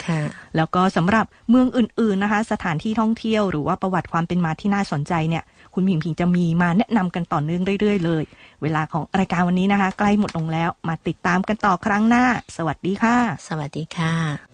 แล้วก็สำหรับเมืองอื่นๆนะคะสถานที่ท่องเที่ยวหรือว่าประวัติความเป็นมาที่น่าสนใจเนี่ยคุณผิงจะมีมาแนะนำกันต่อเนื่องเรื่อยๆเลยเวลาของรายการวันนี้นะคะใกล้หมดลงแล้วมาติดตามกันต่อครั้งหน้าสวัสดีค่ะสวัสดีค่ะ